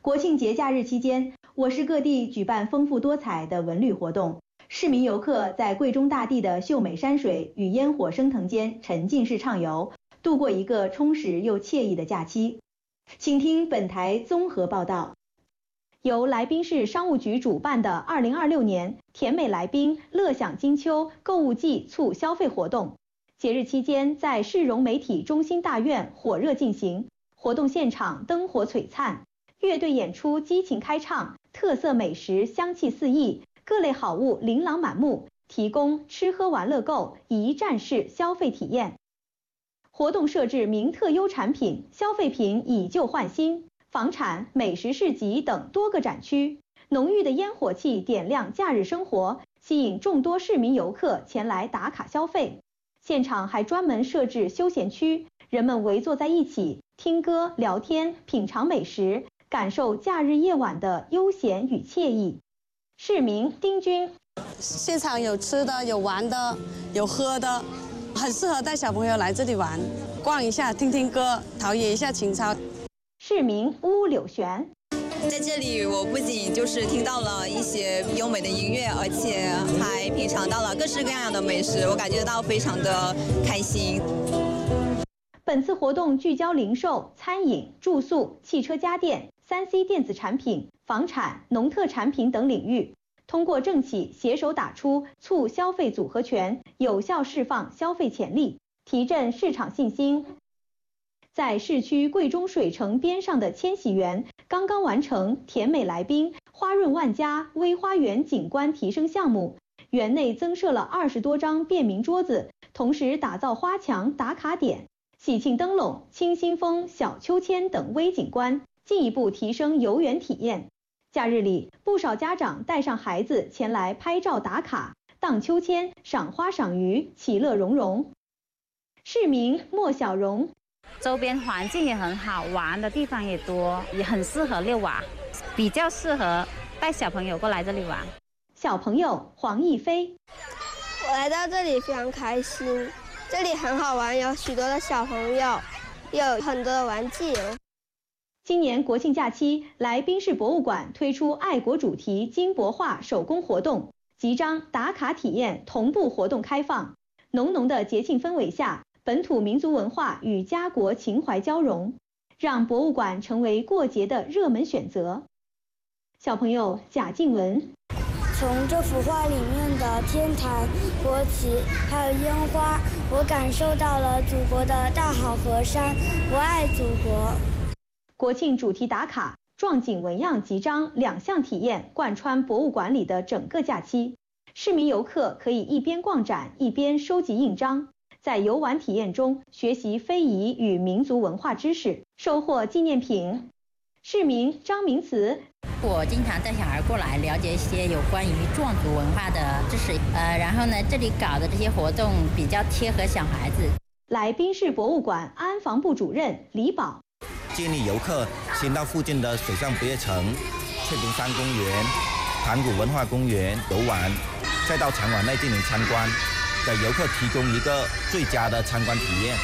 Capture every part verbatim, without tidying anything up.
国庆节假日期间，我市各地举办丰富多彩的文旅活动，市民游客在贵中大地的秀美山水与烟火升腾间沉浸式畅游，度过一个充实又惬意的假期。请听本台综合报道。由来宾市商务局主办的二零二六年甜美来宾乐享金秋购物季促消费活动，节日期间在市容媒体中心大院火热进行，活动现场灯火璀璨，乐队演出激情开唱，特色美食香气四溢，各类好物琳琅满目，提供吃喝玩乐购一站式消费体验。活动设置名特优产品、消费品以旧换新、房产、美食市集等多个展区，浓郁的烟火气点亮假日生活，吸引众多市民游客前来打卡消费。现场还专门设置休闲区，人们围坐在一起听歌、聊天、品尝美食，感受假日夜晚的悠闲与惬意。市民丁军， 现场有吃的、有玩的、有喝的，很适合带小朋友来这里玩，逛一下、听听歌、陶冶一下情操。 市民乌柳璇， 在这里我不仅就是听到了一些优美的音乐，而且还品尝到了各式各样的美食，我感觉到非常的开心。 本次活动聚焦零售、餐饮、住宿、汽车家电、三 C 电子产品、房产、农特产品等领域，通过政企携手打出促消费组合拳，有效释放消费潜力，提振市场信心。在市区贵中水城边上的千禧园，刚刚完成甜美来宾、花润万家微花园景观提升项目，园内增设了二十多张便民桌子，同时打造花墙打卡点、喜庆灯笼、清新风、小秋千等微景观，进一步提升游园体验。假日里，不少家长带上孩子前来拍照打卡、荡秋千、赏花赏鱼，其乐融融。市民莫小荣， 周边环境也很好，玩的地方也多，也很适合遛娃，比较适合带小朋友过来这里玩。 小朋友黄逸飞， 我来到这里非常开心，这里很好玩，有许多的小朋友，也有很多的玩具。 今年国庆假期，来宾市博物馆推出爱国主题金箔画手工活动，即将打卡体验同步活动开放。浓浓的节庆氛围下，本土民族文化与家国情怀交融，让博物馆成为过节的热门选择。小朋友贾静雯， 从这幅画里面的天坛、国旗还有烟花，我感受到了祖国的大好河山，我爱祖国。 国庆主题打卡、壮景纹样集章两项体验贯穿博物馆里的整个假期，市民游客可以一边逛展一边收集印章，在游玩体验中学习非遗与民族文化知识，收获纪念品。市民张明慈， 我经常带小孩过来了解一些有关于壮族文化的知识，呃，然后呢，这里搞的这些活动比较贴合小孩子。 来宾市博物馆安防部主任李宝， 建议游客先到附近的水上不夜城、翠屏山公园、盘古文化公园游玩，再到场馆内进行参观，给游客提供一个最佳的参观体验。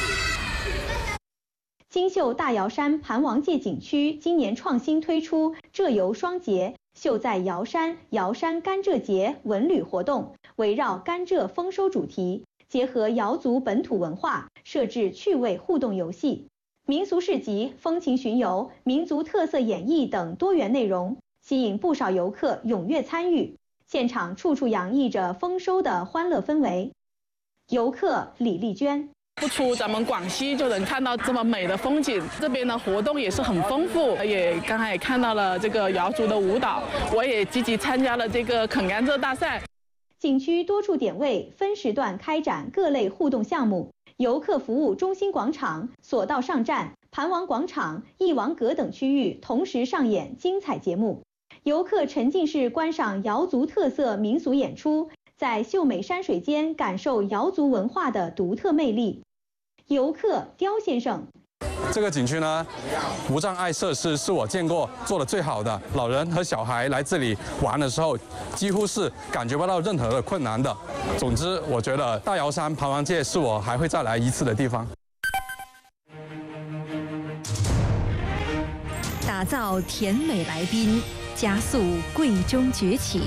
金秀大瑶山盘王界景区今年创新推出浙游双节、秀在瑶山瑶山甘蔗节文旅活动，围绕甘蔗丰收主题，结合瑶族本土文化，设置趣味互动游戏、民俗市集、风情巡游、民族特色演绎等多元内容，吸引不少游客踊跃参与。现场处处洋溢着丰收的欢乐氛围。游客李丽娟， 不出咱们广西就能看到这么美的风景，这边的活动也是很丰富，也刚才也看到了这个瑶族的舞蹈，我也积极参加了这个啃甘蔗大赛。 景区多处点位分时段开展各类互动项目，游客服务中心广场、索道上站、盘王广场、翼王阁等区域同时上演精彩节目，游客沉浸式观赏瑶族特色民俗演出，在秀美山水间感受瑶族文化的独特魅力。游客刁先生， 这个景区呢，无障碍设施是我见过做的最好的，老人和小孩来这里玩的时候，几乎是感觉不到任何的困难的。总之，我觉得大瑶山盘王界是我还会再来一次的地方。 打造甜美来宾，加速贵中崛起。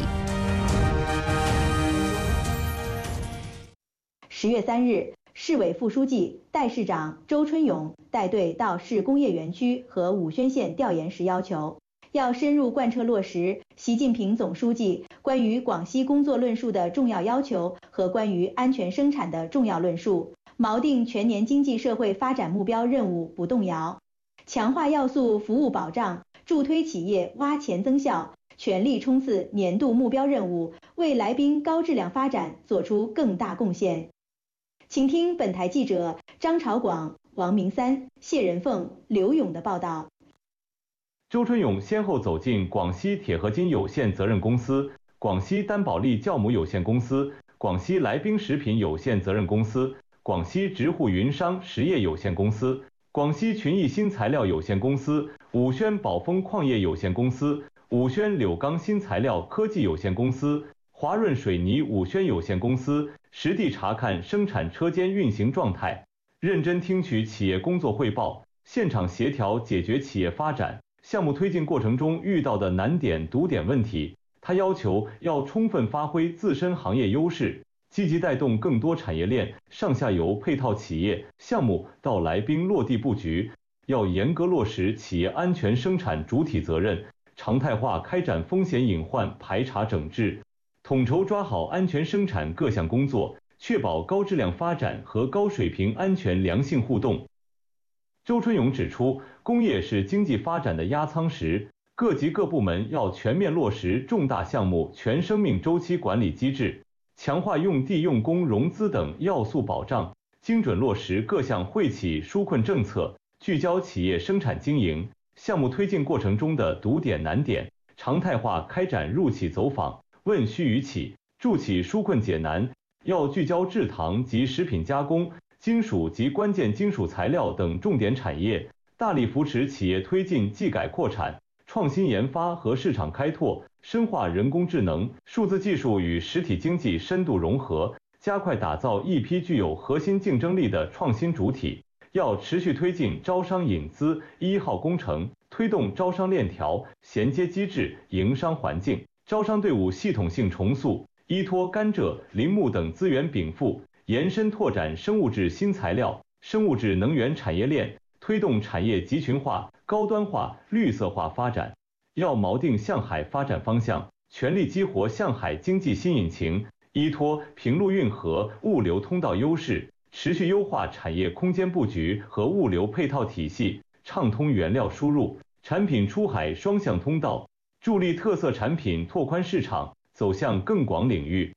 十月三日，市委副书记、代市长周春勇带队到市工业园区和武宣县调研时要求，要深入贯彻落实习近平总书记关于广西工作论述的重要要求和关于安全生产的重要论述，锚定全年经济社会发展目标任务不动摇，强化要素服务保障，助推企业挖潜增效，全力冲刺年度目标任务，为来宾高质量发展做出更大贡献。请听本台记者张朝广、王明三、谢仁凤、刘勇的报道。 周春勇先后走进广西铁合金有限责任公司、广西丹宝利酵母有限公司、广西来宾食品有限责任公司、广西直沪云商实业有限公司、广西群益新材料有限公司、武宣宝丰矿业有限公司、武宣柳钢新材料科技有限公司、华润水泥武宣有限公司，实地查看生产车间运行状态，认真听取企业工作汇报，现场协调解决企业发展项目推进过程中遇到的难点、堵点问题。他要求要充分发挥自身行业优势，积极带动更多产业链上下游配套企业项目到来宾落地布局，要严格落实企业安全生产主体责任，常态化开展风险隐患排查整治，统筹抓好安全生产各项工作，确保高质量发展和高水平安全良性互动。周春勇指出，工业是经济发展的压舱石，各级各部门要全面落实重大项目全生命周期管理机制，强化用地用工融资等要素保障，精准落实各项惠企纾困政策，聚焦企业生产经营项目推进过程中的堵点难点，常态化开展入企走访，问需于企，助企纾困解难，要聚焦制糖及食品加工、金属及关键金属材料等重点产业，大力扶持企业推进技改扩产、创新研发和市场开拓，深化人工智能、数字技术与实体经济深度融合，加快打造一批具有核心竞争力的创新主体。要持续推进招商引资一号工程，推动招商链条、衔接机制、营商环境、招商队伍系统性重塑，依托甘蔗、林木等资源禀赋，延伸拓展生物质新材料、生物质能源产业链，推动产业集群化、高端化、绿色化发展。要锚定向海发展方向，全力激活向海经济新引擎，依托平陆运河物流通道优势，持续优化产业空间布局和物流配套体系，畅通原料输入、产品出海双向通道，助力特色产品拓宽市场，走向更广领域。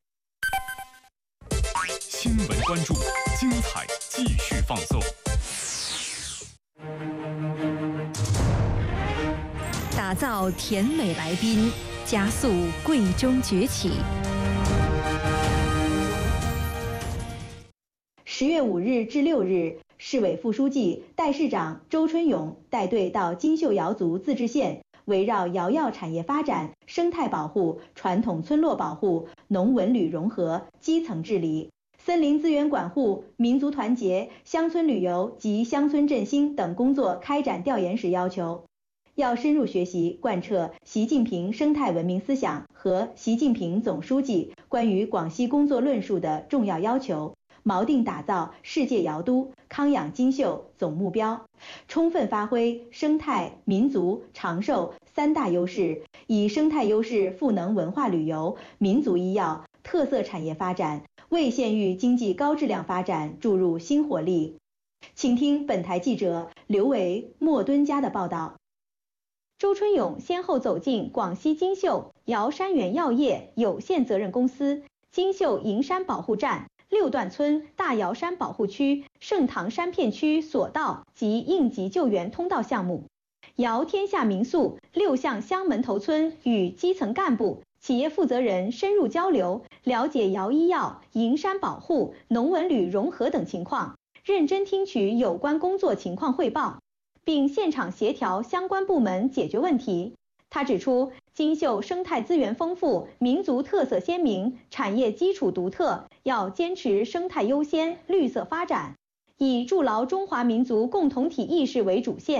新闻关注，精彩继续放送。 打造甜美来宾，加速贵中崛起。 十月五日至六日，市委副书记、代市长周春勇带队到金秀瑶族自治县，围绕瑶药产业发展、生态保护、传统村落保护、农文旅融合、基层治理、森林资源管护、民族团结、乡村旅游及乡村振兴等工作开展调研时要求，要深入学习贯彻习近平生态文明思想和习近平总书记关于广西工作论述的重要要求，锚定打造世界瑶都、康养金秀总目标，充分发挥生态、民族、长寿三大优势，以生态优势赋能文化旅游、民族医药、特色产业发展，为县域经济高质量发展注入新活力。请听本台记者刘维、莫敦佳的报道。 周春勇先后走进广西金秀瑶山园药业有限责任公司、金秀银山保护站、六段村大瑶山保护区、盛唐山片区索道及应急救援通道项目，瑶天下民宿六巷乡门头村与基层干部、企业负责人深入交流，了解瑶医药、银山保护、农文旅融合等情况，认真听取有关工作情况汇报，并现场协调相关部门解决问题。他指出，金秀生态资源丰富，民族特色鲜明，产业基础独特，要坚持生态优先、绿色发展，以筑牢中华民族共同体意识为主线，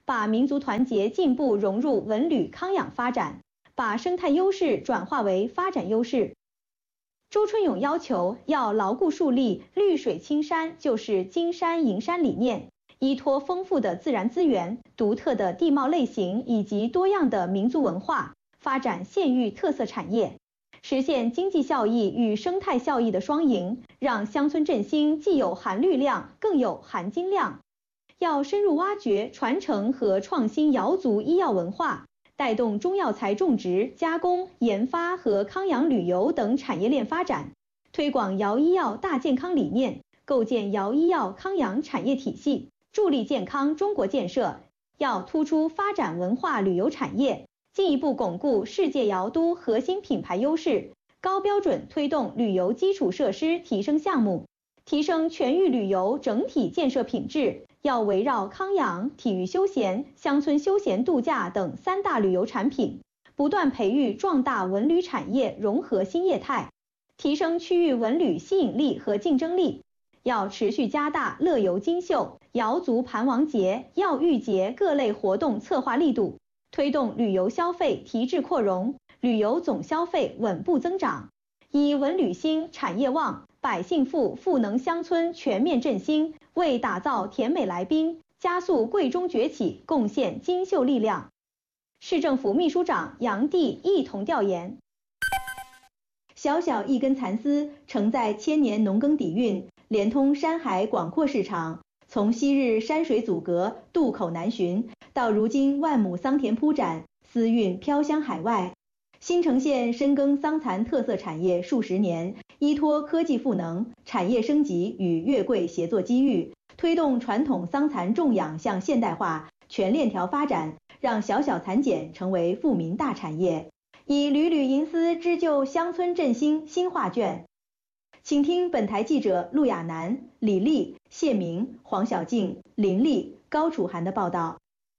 把民族团结进步融入文旅康养发展，把生态优势转化为发展优势。周春勇要求要牢固树立绿水青山就是金山银山理念，依托丰富的自然资源、独特的地貌类型以及多样的民族文化，发展县域特色产业，实现经济效益与生态效益的双赢，让乡村振兴既有含绿量，更有含金量。要深入挖掘、传承和创新瑶族医药文化，带动中药材种植、加工、研发和康养旅游等产业链发展，推广瑶医药大健康理念，构建瑶医药康养产业体系，助力健康中国建设。要突出发展文化旅游产业，进一步巩固世界瑶都核心品牌优势，高标准推动旅游基础设施提升项目，提升全域旅游整体建设品质。要围绕康养、体育休闲、乡村休闲度假等三大旅游产品，不断培育壮大文旅产业融合新业态，提升区域文旅吸引力和竞争力。要持续加大乐游金秀、瑶族盘王节、耀玉节各类活动策划力度，推动旅游消费提质扩容，旅游总消费稳步增长，以文旅兴、产业旺、百姓富、赋能乡村全面振兴，为打造甜美来宾、加速贵中崛起贡献金秀力量。市政府秘书长杨帝一同调研。小小一根蚕丝，承载千年农耕底蕴，连通山海广阔市场。从昔日山水阻隔、渡口难寻，到如今万亩桑田铺展，丝韵飘香海外。新城县深耕桑蚕特色产业数十年，依托科技赋能、产业升级与粤桂协作机遇，推动传统桑蚕种养向现代化、全链条发展，让小小蚕茧成为富民大产业，以缕缕银丝织就乡村振兴新画卷。请听本台记者陆亚楠、李丽、谢明、黄小静、林丽、高楚涵的报道。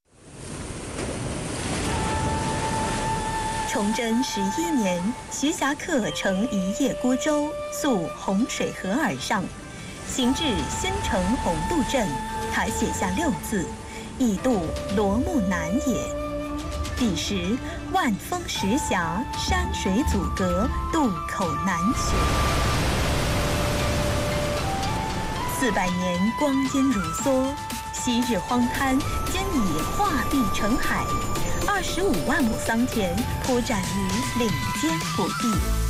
崇祯十一年，徐霞客乘一叶孤舟，溯洪水河而上，行至新城洪渡镇，他写下六字：“已渡罗幕南也。”彼时万峰石峡，山水阻隔，渡口难寻。四百年光阴如梭，昔日荒滩今已化地成海。二十五万亩桑田铺展于岭间土地。